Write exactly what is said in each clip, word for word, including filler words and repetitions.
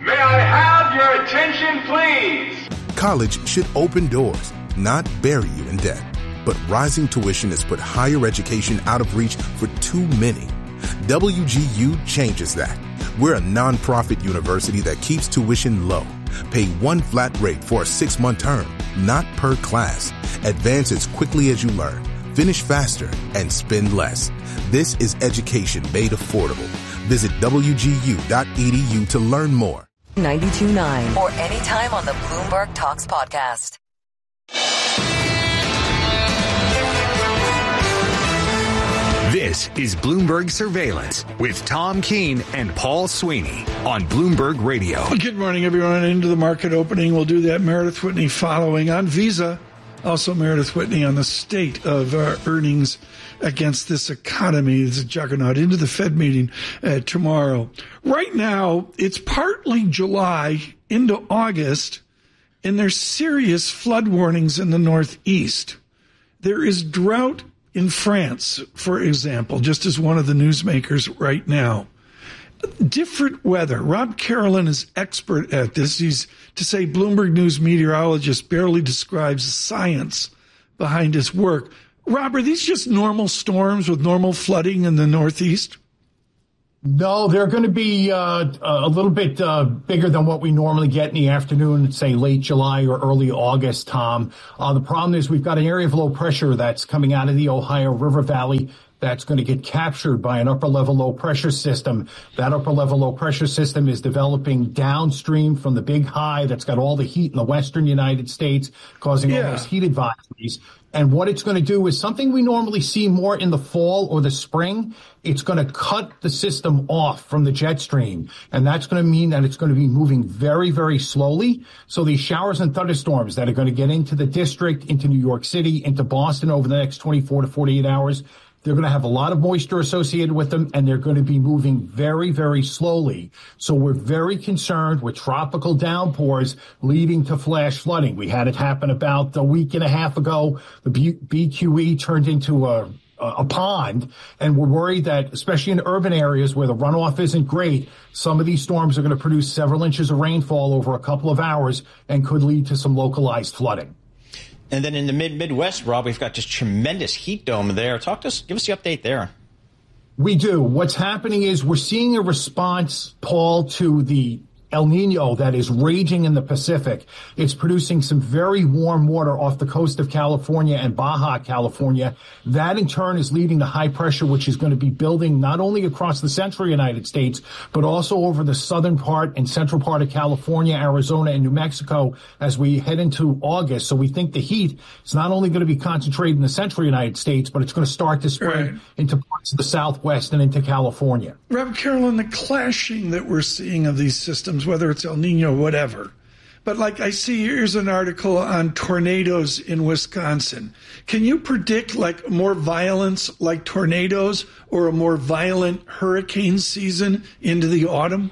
May I have your attention, please? College should open doors, not bury you in debt. But rising tuition has put higher education out of reach for too many. W G U changes that. We're a nonprofit university that keeps tuition low. Pay one flat rate for a six-month term, not per class. Advance as quickly as you learn. Finish faster and spend less. This is education made affordable. Visit W G U dot E D U to learn more. ninety-two point nine or anytime on the Bloomberg Talks podcast. This is Bloomberg Surveillance with Tom Keene and Paul Sweeney on Bloomberg Radio. Good morning, everyone. Into the market opening. We'll do that. Meredith Whitney following on Visa. Also, Meredith Whitney on the state of uh, earnings against this economy. It's a juggernaut. Into the Fed meeting uh, tomorrow. Right now, it's partly July into August, and there's serious flood warnings in the Northeast. There is drought in France, for example, just as one of the newsmakers right now. Different weather. Rob Carolyn is expert at this. He's, to say Bloomberg News meteorologist, barely describes the science behind his work. Rob, are these just normal storms with normal flooding in the Northeast? No, they're going to be uh, a little bit uh, bigger than what we normally get in the afternoon, say late July or early August, Tom. Uh, the problem is we've got an area of low pressure that's coming out of the Ohio River Valley that's going to get captured by an upper-level low-pressure system. That upper-level low-pressure system is developing downstream from the big high that's got all the heat in the western United States, causing yeah. all those heat advisories. And what it's going to do is something we normally see more in the fall or the spring. It's going to cut the system off from the jet stream. And that's going to mean that it's going to be moving very, very slowly. So these showers and thunderstorms that are going to get into the district, into New York City, into Boston over the next twenty-four to forty-eight hours, they're going to have a lot of moisture associated with them, and they're going to be moving very, very slowly. So we're very concerned with tropical downpours leading to flash flooding. We had it happen about a week and a half ago. The B Q E turned into a, a pond, and we're worried that, especially in urban areas where the runoff isn't great, some of these storms are going to produce several inches of rainfall over a couple of hours and could lead to some localized flooding. And then in the mid-Midwest, Rob, we've got this tremendous heat dome there. Talk to us, give us the update there. We do. What's happening is we're seeing a response, Paul, to the El Nino that is raging in the Pacific. It's producing some very warm water off the coast of California and Baja California. That in turn is leading to high pressure, which is going to be building not only across the central United States, but also over the southern part and central part of California, Arizona, and New Mexico as we head into August. So we think the heat is not only going to be concentrated in the central United States, but it's going to start to spread right. into parts of the Southwest and into California. Rob Carolyn, the clashing that we're seeing of these systems, whether it's El Nino, whatever. But like I see, here's an article on tornadoes in Wisconsin. Can you predict like more violence like tornadoes or a more violent hurricane season into the autumn?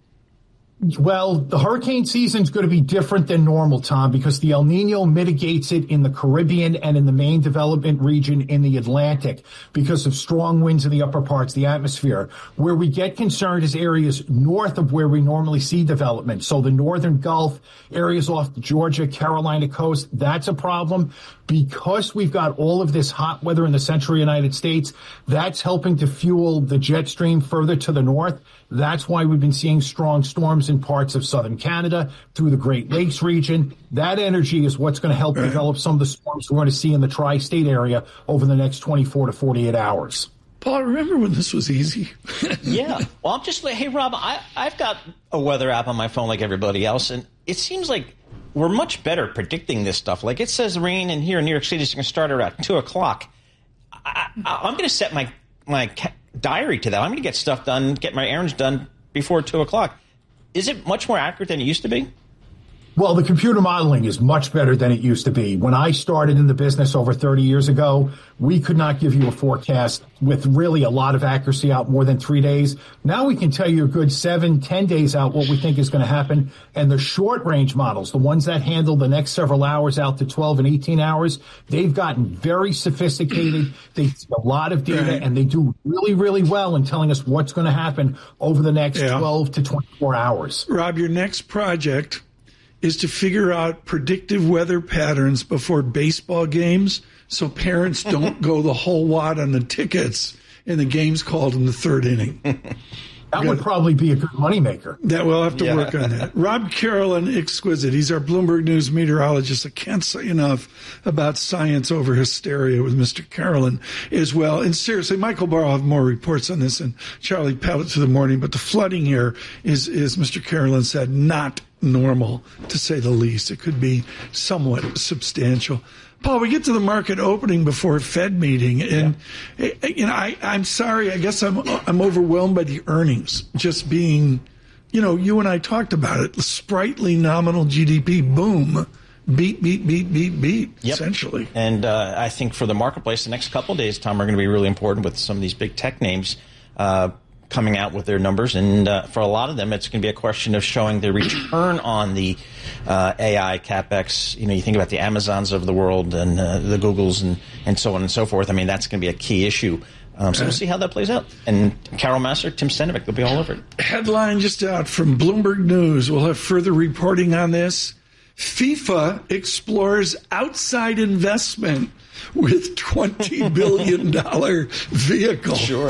Well, the hurricane season is going to be different than normal, Tom, because the El Nino mitigates it in the Caribbean and in the main development region in the Atlantic because of strong winds in the upper parts of the atmosphere. Where we get concerned is areas north of where we normally see development. So the northern Gulf, areas off the Georgia, Carolina coast, that's a problem. Because we've got all of this hot weather in the central United States, that's helping to fuel the jet stream further to the north. That's why we've been seeing strong storms in parts of southern Canada through the Great Lakes region. That energy is what's going to help develop some of the storms we're going to see in the tri-state area over the next twenty-four to forty-eight hours. Paul, remember when this was easy? Yeah. Well, I'm just like, hey, Rob, I, I've got a weather app on my phone like everybody else, and it seems like we're much better predicting this stuff. Like it says rain in here in New York City is going to start around two o'clock. I, I, I'm going to set my my diary to that. I'm going to get stuff done, get my errands done before two o'clock. Is it much more accurate than it used to be? Well, the computer modeling is much better than it used to be. When I started in the business over thirty years ago, we could not give you a forecast with really a lot of accuracy out more than three days. Now we can tell you a good seven, ten days out what we think is going to happen. And the short range models, the ones that handle the next several hours out to twelve and eighteen hours, they've gotten very sophisticated. They see a lot of data, right. and they do really, really well in telling us what's going to happen over the next yeah. twelve to twenty-four hours. Rob, your next project is to figure out predictive weather patterns before baseball games so parents don't go the whole wad on the tickets and the game's called in the third inning. That would probably be a good moneymaker. That we'll have to yeah. work on that. Rob Carolyn, exquisite. He's our Bloomberg News meteorologist. I can't say enough about science over hysteria with Mister Carolyn as well. And seriously, Michael Barr will have more reports on this and Charlie Pellet through the morning. But the flooding here is, is Mister Carolyn said, not normal, to say the least. It could be somewhat substantial. Paul, we get to the market opening before Fed meeting, and yeah. you know, I, I'm sorry. I guess I'm I'm overwhelmed by the earnings just being, you know, you and I talked about it. Sprightly nominal G D P boom, beat, beat, beat, beat, beat. Yep. Essentially. And uh, I think for the marketplace, the next couple of days, Tom, are going to be really important with some of these big tech names Uh, coming out with their numbers, and uh, for a lot of them, it's going to be a question of showing the return on the uh, A I CapEx. You know, you think about the Amazons of the world and uh, the Googles and, and so on and so forth. I mean, that's going to be a key issue. Um, so we'll see how that plays out. And Carol Massar, Tim Stenovic, they'll be all over it. Headline just out from Bloomberg News. We'll have further reporting on this. FIFA explores outside investment with twenty billion dollars vehicle. Sure.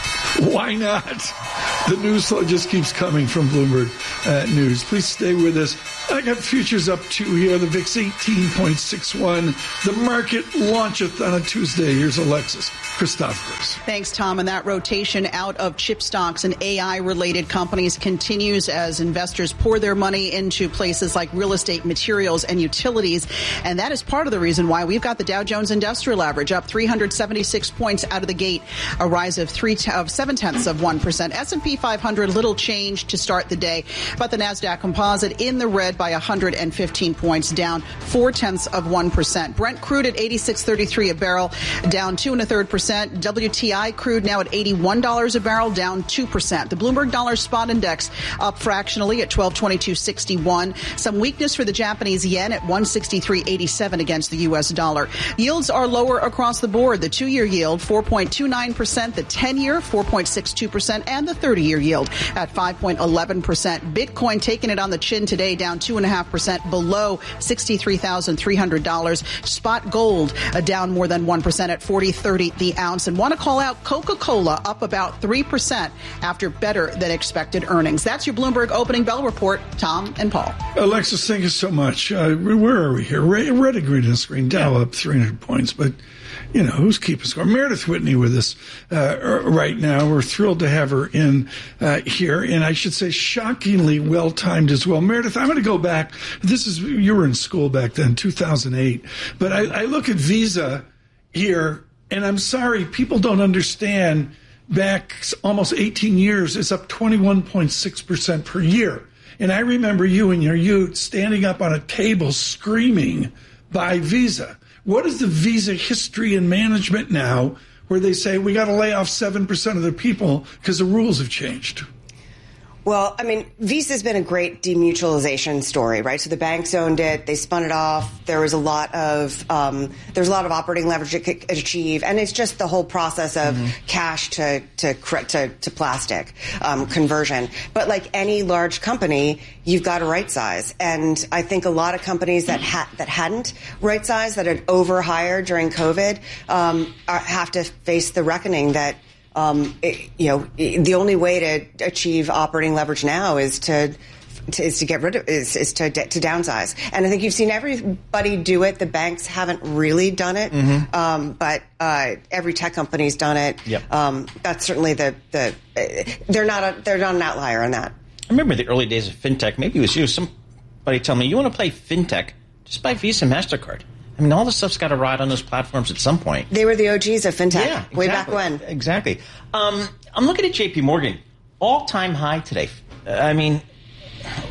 Why not? The news flow just keeps coming from Bloomberg uh, News. Please stay with us. I got futures up two here. The V I X eighteen point six one. The market launcheth on a Tuesday. Here's Alexis Christoforous. Thanks, Tom. And that rotation out of chip stocks and A I-related companies continues as investors pour their money into places like real estate, materials, and utilities. And that is part of the reason why we've got the Dow Jones Industrial Average up three hundred seventy-six points out of the gate, a rise of three t- of seven tenths of one percent. S and P five hundred, little change to start the day, but the NASDAQ Composite in the red by one hundred fifteen points, down four tenths of one percent. Brent crude at eighty-six thirty-three a barrel, down two and a third percent. W T I crude now at eighty-one dollars a barrel, down two percent. The Bloomberg Dollar Spot Index up fractionally at twelve twenty-two sixty-one. Some weakness for the Japanese yen at one sixty-three eighty-seven against the U S dollar. Yields are lower across the board. The two-year yield four point two nine percent, the ten-year four point six two percent, and the thirty-year yield at five point one one percent. Bitcoin taking it on the chin today, down two point five percent below sixty-three thousand three hundred dollars. Spot gold uh, down more than one percent at forty thirty the ounce. And want to call out Coca-Cola up about three percent after better than expected earnings. That's your Bloomberg opening bell report. Tom and Paul. Alexis, thank you so much. Uh, where are we here? Red, red and green on the screen. Dow yeah. up three hundred points, but you know, who's keeping score? Meredith Whitney with us uh, right now. We're thrilled to have her in uh, here, and I should say shockingly well-timed as well. Meredith, I'm going to go back. This is, you were in school back then, two thousand eight, but I, I look at Visa here, and I'm sorry, people don't understand. Back almost eighteen years, it's up twenty-one point six percent per year. And I remember you in your youth standing up on a table screaming, buy Visa. What is the Visa history and management now where they say we got to lay off seven percent of the people because the rules have changed? Well, I mean, Visa's been a great demutualization story, right? So the banks owned it, they spun it off. There was a lot of um, there's a lot of operating leverage it could achieve, and it's just the whole process of mm-hmm. cash to to to, to plastic um, conversion. But like any large company, you've got to right size, and I think a lot of companies that ha- that hadn't right sized, that had overhired during COVID, um, are, have to face the reckoning that. Um, it, you know, it, the only way to achieve operating leverage now is to, to is to get rid of is, is to to downsize. And I think you've seen everybody do it. The banks haven't really done it, mm-hmm. um, but uh, every tech company's done it. Yep. Um, that's certainly the the uh, they're not a, they're not an outlier on that. I remember the early days of fintech. Maybe it was you. Somebody tell me you want to play fintech, just buy Visa, MasterCard. I mean, all this stuff's got to ride on those platforms at some point. They were the O Gs of fintech yeah, exactly. way back when. Exactly. Um, I'm looking at J P Morgan, all-time high today. I mean,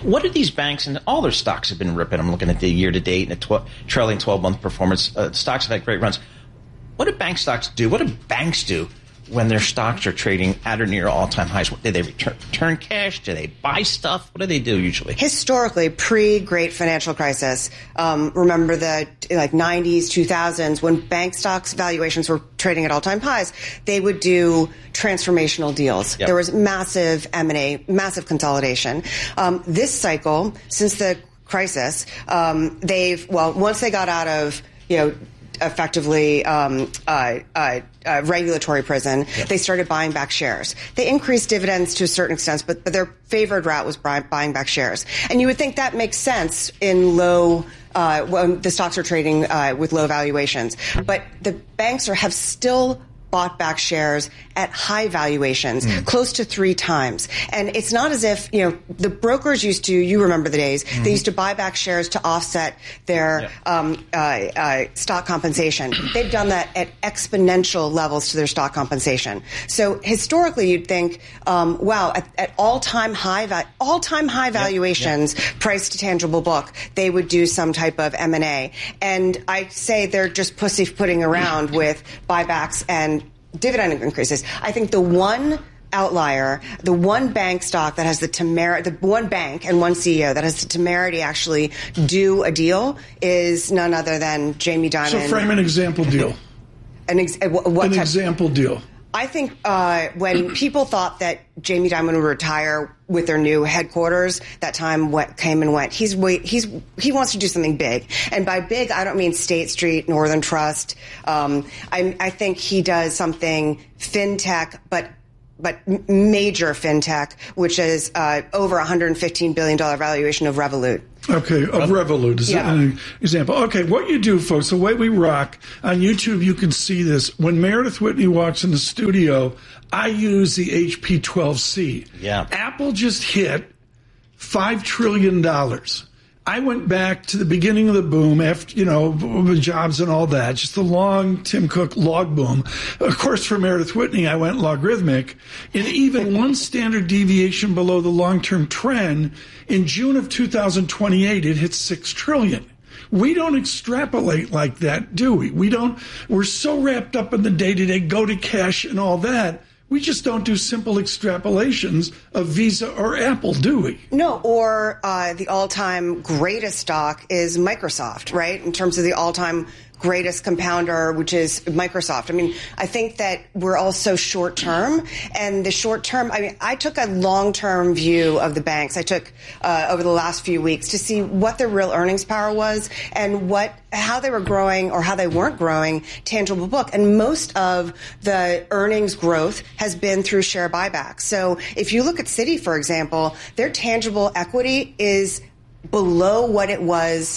What do these banks, and all their stocks have been ripping. I'm looking at the year-to-date and the tw- trailing twelve-month performance. Uh, stocks have had great runs. What do bank stocks do? What do banks do when their stocks are trading at or near all-time highs? Do they return, return cash? Do they buy stuff? What do they do usually? Historically, pre-Great Financial Crisis, um, remember the like nineties, two thousands, when bank stocks valuations were trading at all-time highs, they would do transformational deals. Yep. There was massive M and A, massive consolidation. Um, this cycle, since the crisis, um, they've, well, once they got out of, you know, effectively um, uh, uh, uh, regulatory prison, yeah. they started buying back shares. They increased dividends to a certain extent, but, but their favored route was buy, buying back shares. And you would think that makes sense in low, uh, when the stocks are trading uh, with low valuations. But the banks are have still bought back shares at high valuations, mm. close to three times. And it's not as if, you know, the brokers used to, you remember the days, mm-hmm. they used to buy back shares to offset their yeah. um, uh, uh, stock compensation. They've done that at exponential levels to their stock compensation. So historically, you'd think, um, wow, at, at all-time high, va- all-time high valuations, yeah. Yeah. price to tangible book, they would do some type of M and A. And I say they're just pussyfooting around with buybacks and dividend increases. I think the one outlier, the one bank stock that has the temerity, the one bank and one C E O that has the temerity actually do a deal is none other than Jamie Dimon. So frame an example deal. An, ex- what an type- example deal. I think uh, when people thought that Jamie Dimon would retire with their new headquarters, that time went, came and went. He's he's he wants to do something big, and by big I don't mean State Street, Northern Trust. Um, I, I think he does something fintech, but. but major fintech, which is uh, over one hundred fifteen billion dollars valuation of Revolut. Okay, of Revolut is yeah. an example. Okay, what you do, folks, the way we rock, on YouTube you can see this. When Meredith Whitney walks in the studio, I use the H P twelve C. Yeah. Apple just hit five trillion dollars. I went back to the beginning of the boom after, you know, Jobs and all that, just the long Tim Cook log boom. Of course, for Meredith Whitney, I went logarithmic. And even one standard deviation below the long-term trend, in June of two thousand twenty-eight, it hit six trillion dollars. We don't extrapolate like that, do we? We don't, we're so wrapped up in the day-to-day, go to cash and all that. We just don't do simple extrapolations of Visa or Apple, do we? No, or uh, the all-time greatest stock is Microsoft, right? In terms of the all-time greatest compounder, which is Microsoft. I mean, I think that we're all so short-term, and the short-term, I mean, I took a long-term view of the banks. I took uh, over the last few weeks to see what their real earnings power was and what how they were growing or how they weren't growing tangible book. And most of the earnings growth has been through share buybacks. So if you look at Citi, for example, their tangible equity is below what it was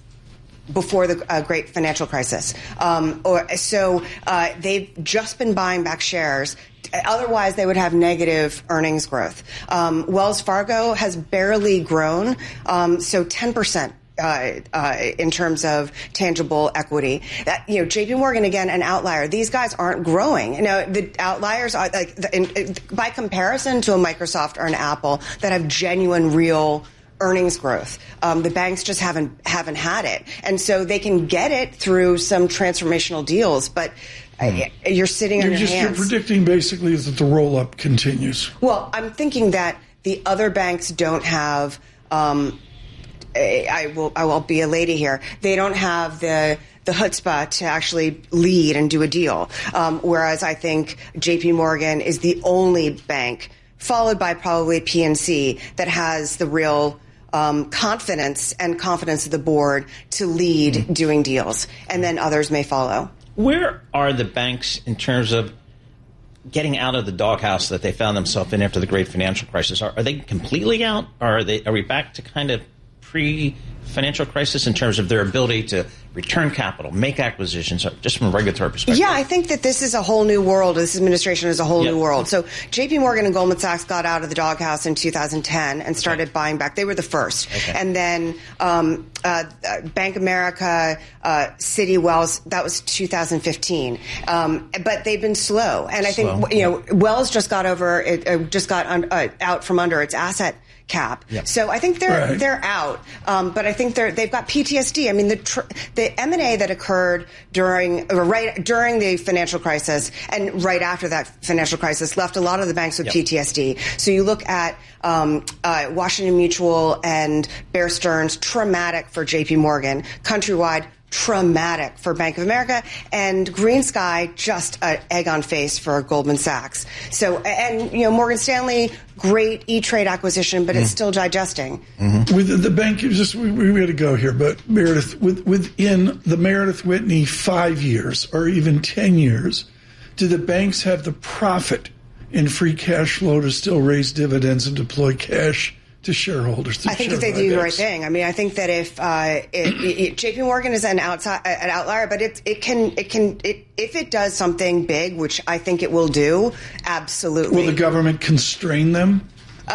before the uh, great financial crisis. Um, or so uh, they've just been buying back shares. Otherwise, they would have negative earnings growth. Um, Wells Fargo has barely grown, um, so ten percent. Uh, uh, in terms of tangible equity, that, you know, J P Morgan, again, an outlier. These guys aren't growing. You know, the outliers are like, the, in, in, by comparison to a Microsoft or an Apple that have genuine, real earnings growth. Um, the banks just haven't haven't had it, and so they can get it through some transformational deals, but. Mm. You're sitting you're on your just, hands. You're predicting basically that the roll-up continues. Well, I'm thinking that the other banks don't have. Um, I will. I will be a lady here. They don't have the the chutzpah to actually lead and do a deal. Um, whereas I think J P Morgan is the only bank, followed by probably P N C, that has the real um, confidence and confidence of the board to lead mm. doing deals, and then others may follow. Where are the banks in terms of getting out of the doghouse that they found themselves in after the great financial crisis? Are, are they completely out? Or are they? Are we back to kind of pre-financial crisis in terms of their ability to return capital, make acquisitions, just from a regulatory perspective? Yeah, I think that this is a whole new world. This administration is a whole yep. new world. So J P Morgan and Goldman Sachs got out of the doghouse in two thousand ten and started okay. buying back. They were the first. Okay. And then um, uh, Bank of America, uh, Citi, Wells, that was two thousand fifteen. Um, but they've been slow. And I slow. think, you know, Wells just got over, it uh, just got un, uh, out from under its asset cap. Yep. So I think they're Right. they're out. Um, but I think they're they've got P T S D. I mean, the tr- the M and A that occurred during or right during the financial crisis and right after that financial crisis left a lot of the banks with Yep. P T S D. So you look at um, uh, Washington Mutual and Bear Stearns, traumatic for J P Morgan. Countrywide, traumatic for Bank of America, and Green Sky, just an egg on face for Goldman Sachs. So, and, you know, Morgan Stanley, great E-Trade acquisition, but it's still digesting. With the bank, just we, we got to go here, but Meredith, with, within the Meredith Whitney five years or even ten years, do the banks have the profit and free cash flow to still raise dividends and deploy cash to shareholders? I think if they do the right thing. I mean, I think that if uh, it, it, J P Morgan is an outside an outlier, but it it can it can it, if it does something big, which I think it will do, absolutely. Will the government constrain them?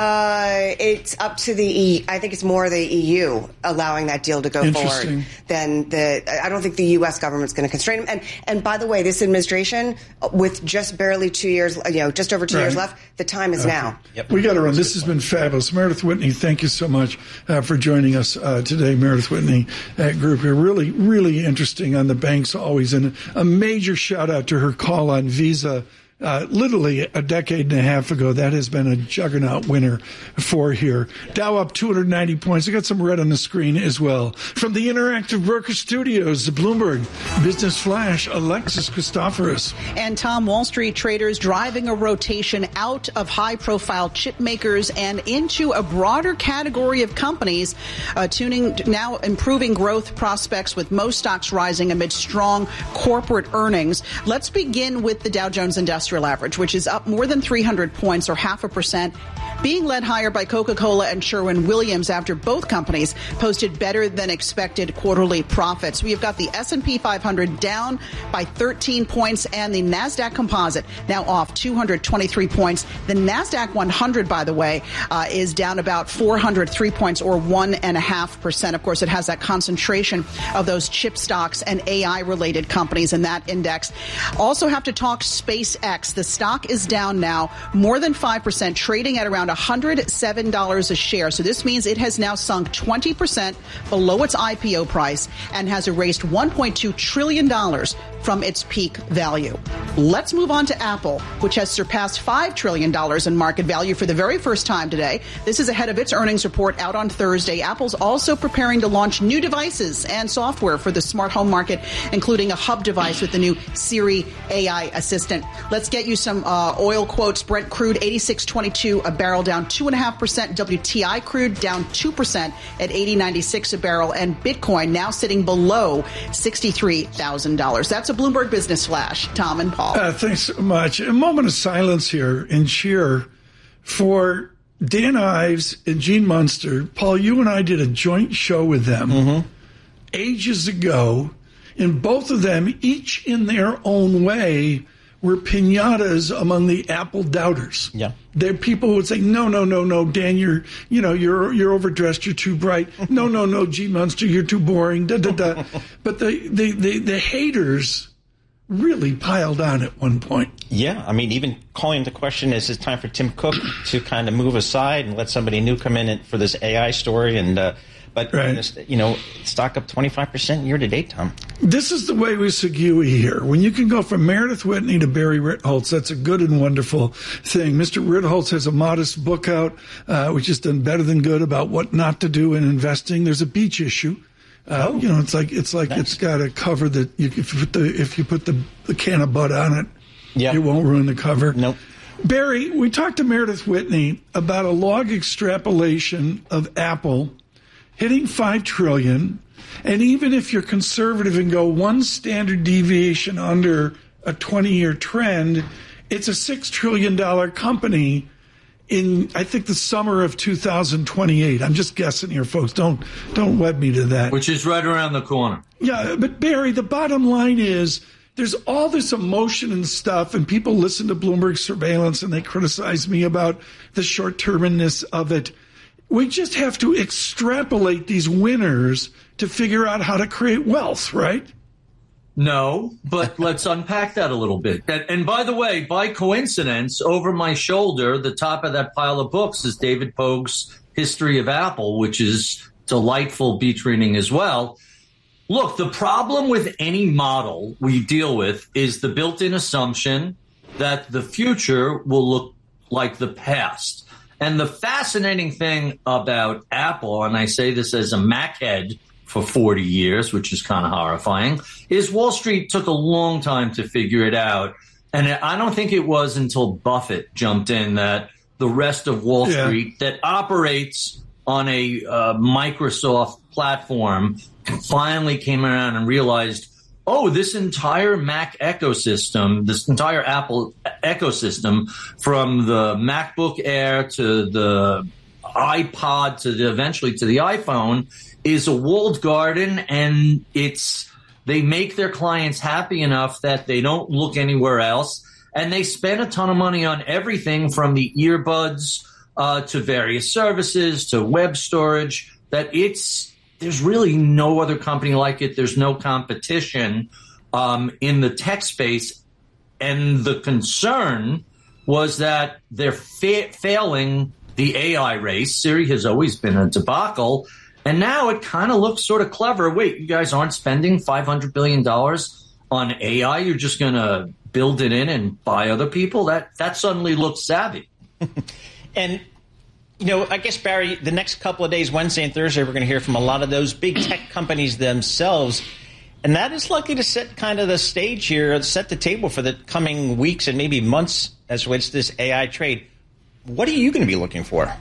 Uh, it's up to the E. I think it's more the E U allowing that deal to go forward than the. I don't think the U S government's going to constrain them. And and by the way, this administration, with just barely two years, you know, just over two Right. years left, the time is Okay. now. Yep. We got to run. This has been fabulous. Meredith Whitney, thank you so much uh, for joining us uh, today. Meredith Whitney uh, Group here. Really, really interesting on the banks always. And a major shout out to her call on Visa. Uh, literally a decade and a half ago, that has been a juggernaut winner for here. Dow up two hundred ninety points. I got some red on the screen as well. From the Interactive Broker Studios, the Bloomberg Business Flash, Alexis Christoforous. And Tom, Wall Street traders driving a rotation out of high-profile chip makers and into a broader category of companies, uh, tuning now improving growth prospects with most stocks rising amid strong corporate earnings. Let's begin with the Dow Jones Industrial Average, which is up more than three hundred points or half a percent, being led higher by Coca-Cola and Sherwin-Williams after both companies posted better than expected quarterly profits. We have got the S and P five hundred down by thirteen points and the NASDAQ Composite now off two hundred twenty-three points. The NASDAQ one hundred, by the way, uh, is down about four hundred three points or one point five percent. Of course, it has that concentration of those chip stocks and A I-related companies in that index. Also have to talk SpaceX. The stock is down now more than five percent, trading at around one hundred seven dollars a share. So this means it has now sunk twenty percent below its I P O price and has erased one point two trillion dollars from its peak value. Let's move on to Apple, which has surpassed five trillion dollars in market value for the very first time today. This is ahead of its earnings report out on Thursday. Apple's also preparing to launch new devices and software for the smart home market, including a hub device with the new Siri A I assistant. Let's get you some uh, oil quotes. Brent crude eighty-six twenty-two a barrel, down two point five percent. W T I crude down two percent at eighty ninety-six a barrel. And Bitcoin now sitting below sixty-three thousand dollars. That's a Bloomberg Business Flash. Tom and Paul. Uh, thanks so much. A moment of silence here in cheer for Dan Ives and Gene Munster. Paul, you and I did a joint show with them mm-hmm. ages ago, and both of them, each in their own way, were piñatas among the Apple doubters. Yeah. They're people who would say, no, no, no, no, Dan, you're, you know, you're, you're overdressed, you're too bright. No, no, no, Gene Munster, you're too boring, da, da, da. But the, the, the, the haters really piled on at one point. Yeah, I mean, even calling into question, is it time for Tim Cook to kind of move aside and let somebody new come in and, for this A I story? And uh, But, right. you know, stock up twenty-five percent year to date, Tom. This is the way we segue here. When you can go from Meredith Whitney to Barry Ritholtz, that's a good and wonderful thing. Mister Ritholtz has a modest book out, uh, which has done better than good about what not to do in investing. There's a beach issue. Uh, oh. You know, it's like it's like nice. It's got a cover that you, if you put the if you put the, the can of Bud on it, yep. It won't ruin the cover. Nope. Barry, we talked to Meredith Whitney about a log extrapolation of Apple hitting five trillion dollars, and even if you're conservative and go one standard deviation under a twenty-year trend, it's a six trillion dollars company in, I think, the summer of two thousand twenty-eight. I'm just guessing here, folks. Don't don't wed me to that. Which is right around the corner. Yeah, but Barry, the bottom line is there's all this emotion and stuff, and people listen to Bloomberg Surveillance, and they criticize me about the short-termedness of it. We just have to extrapolate these winners to figure out how to create wealth, right? No, but let's unpack that a little bit. And, and by the way, by coincidence, over my shoulder, the top of that pile of books is David Pogue's history of Apple, which is delightful beach reading as well. Look, the problem with any model we deal with is the built-in assumption that the future will look like the past. And the fascinating thing about Apple, and I say this as a Mac head for forty years, which is kind of horrifying, is Wall Street took a long time to figure it out. And I don't think it was until Buffett jumped in that the rest of Wall yeah. Street that operates on a uh, Microsoft platform finally came around and realized, oh, this entire Mac ecosystem, this entire Apple ecosystem, from the MacBook Air to the iPod to the, eventually to the iPhone, is a walled garden, and it's they make their clients happy enough that they don't look anywhere else, and they spend a ton of money on everything from the earbuds uh, to various services to web storage, that it's there's really no other company like it. There's no competition um, in the tech space. And the concern was that they're fa- failing the A I race. Siri has always been a debacle. And now it kind of looks sort of clever. Wait, you guys aren't spending five hundred billion dollars on A I? You're just going to build it in and buy other people? That, that suddenly looks savvy. And you know, I guess, Barry, the next couple of days, Wednesday and Thursday, we're going to hear from a lot of those big tech companies themselves. And that is likely to set kind of the stage here, set the table for the coming weeks and maybe months as relates to this A I trade. What are you going to be looking for?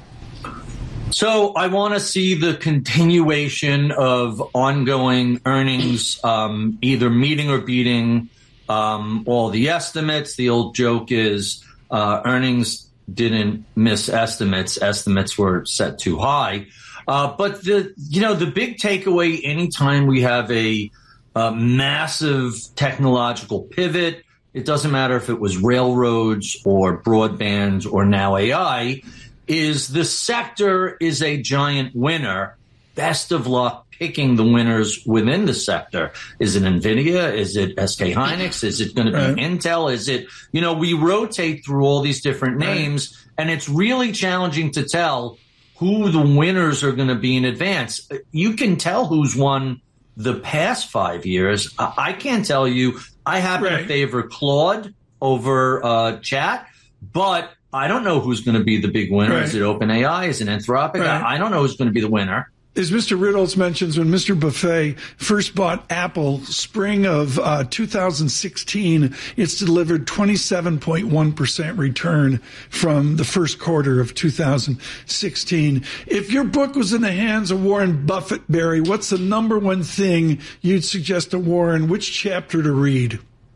So I want to see the continuation of ongoing earnings, um, either meeting or beating um, all the estimates. The old joke is uh, earnings didn't miss estimates. Estimates were set too high. Uh, but the, you know, the big takeaway anytime we have a, a massive technological pivot, it doesn't matter if it was railroads or broadband or now A I, is the sector is a giant winner. Best of luck picking the winners within the sector. Is it NVIDIA? Is it S K Hynix? Is it going to be right. Intel? Is it, you know, we rotate through all these different names, right. and it's really challenging to tell who the winners are going to be in advance. You can tell who's won the past five years. I can't tell you. I happen right. to favor Claude over uh, Chat, but I don't know who's going to be the big winner. Right. Is it OpenAI? Is it Anthropic? Right. I, I don't know who's going to be the winner. As Mister Riddles mentions, when Mister Buffet first bought Apple spring of uh, two thousand sixteen, it's delivered twenty-seven point one percent return from the first quarter of two thousand sixteen. If your book was in the hands of Warren Buffett, Barry, what's the number one thing you'd suggest to Warren? Which chapter to read?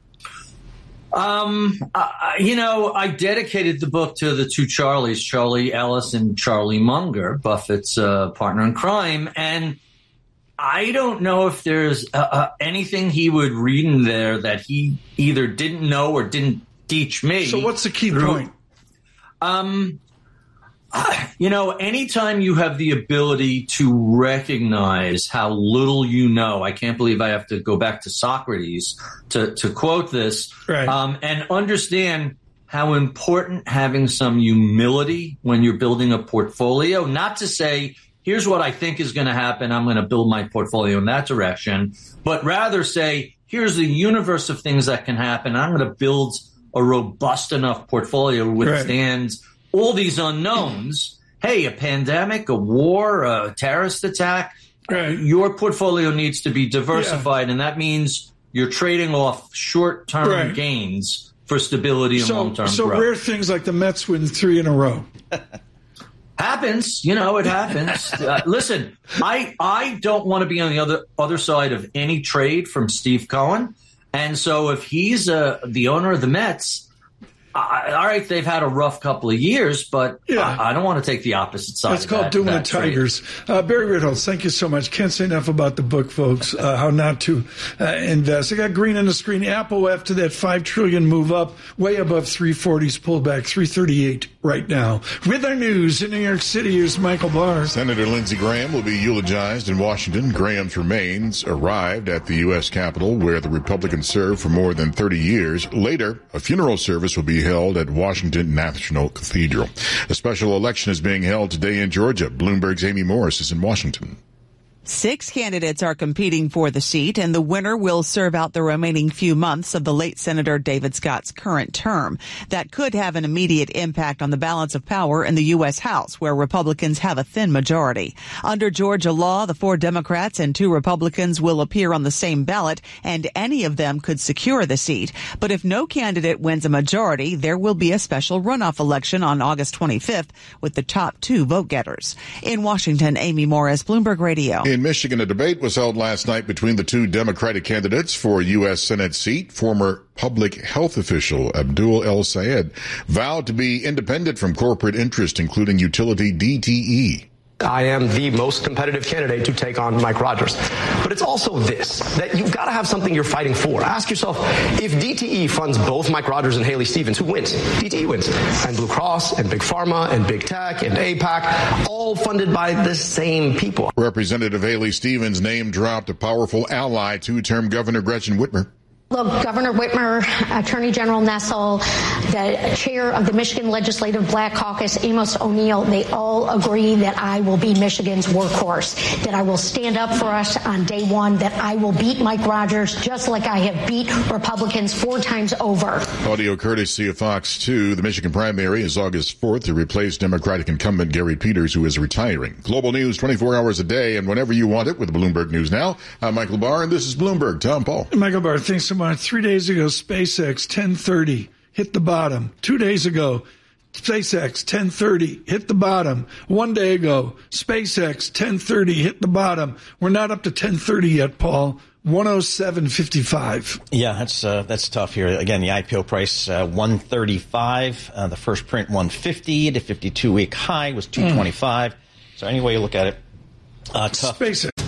Um, I, you know, I dedicated the book to the two Charlies, Charlie Ellis and Charlie Munger, Buffett's uh, partner in crime. And I don't know if there's uh, uh, anything he would read in there that he either didn't know or didn't teach me. So what's the key through, point? Um, uh, you know, anytime you have the ability to recognize how little you know, I can't believe I have to go back to Socrates to, to quote this, right. um, and understand how important having some humility when you're building a portfolio, not to say, here's what I think is going to happen, I'm going to build my portfolio in that direction, but rather say, here's the universe of things that can happen, I'm going to build a robust enough portfolio to withstand right. all these unknowns. Hey, a pandemic, a war, a terrorist attack, right. your portfolio needs to be diversified, yeah. and that means you're trading off short-term right. gains for stability and so, long-term so growth. So rare things like the Mets win three in a row. Happens, you know, it happens. uh, listen, I I don't want to be on the other other side of any trade from Steve Cohen, and so if he's uh, the owner of the Mets, I, all right, they've had a rough couple of years, but yeah. I, I don't want to take the opposite side. It's of called that, doing that the Tigers. Uh, Barry Ritholtz, thank you so much. Can't say enough about the book, folks. Uh, how not to uh, invest. I got green on the screen. Apple after that five trillion move up, way above three forties, pulled back three thirty-eight. right now. With our news in New York City, here's Michael Barr. Senator Lindsey Graham will be eulogized in Washington. Graham's remains arrived at the U S Capitol, where the Republican served for more than thirty years. Later, a funeral service will be held at Washington National Cathedral. A special election is being held today in Georgia. Bloomberg's Amy Morris is in Washington. Six candidates are competing for the seat, and the winner will serve out the remaining few months of the late Senator David Scott's current term. That could have an immediate impact on the balance of power in the U S House, where Republicans have a thin majority. Under Georgia law, the four Democrats and two Republicans will appear on the same ballot, and any of them could secure the seat. But if no candidate wins a majority, there will be a special runoff election on August twenty-fifth with the top two vote-getters. In Washington, Amy Morris, Bloomberg Radio. In Michigan, a debate was held last night between the two Democratic candidates for a U S Senate seat. Former public health official Abdul El Sayed vowed to be independent from corporate interest, including utility D T E. I am the most competitive candidate to take on Mike Rogers. But it's also this, that you've got to have something you're fighting for. Ask yourself, if D T E funds both Mike Rogers and Haley Stevens, who wins? D T E wins. And Blue Cross and Big Pharma and Big Tech and AIPAC, all funded by the same people. Representative Haley Stevens name dropped a powerful ally, two-term Governor Gretchen Whitmer. Look, Governor Whitmer, Attorney General Nessel, the chair of the Michigan Legislative Black Caucus, Amos O'Neill, they all agree that I will be Michigan's workhorse, that I will stand up for us on day one, that I will beat Mike Rogers just like I have beat Republicans four times over. Audio courtesy of Fox two. The Michigan primary is August fourth to replace Democratic incumbent Gary Peters, who is retiring. Global news twenty-four hours a day and whenever you want it with Bloomberg News Now. I'm Michael Barr, and this is Bloomberg. Tom Paul. Michael Barr, thanks so much. Three days ago, SpaceX ten thirty hit the bottom. Two days ago, SpaceX ten thirty hit the bottom. One day ago, SpaceX ten thirty hit the bottom. We're not up to ten thirty yet, Paul. one oh seven fifty-five. Yeah, that's uh, that's tough here. Again, the I P O price uh, one thirty-five. Uh, the first print one fifty. The fifty-two week high was two twenty-five. Mm. So any way you look at it, uh, tough. SpaceX.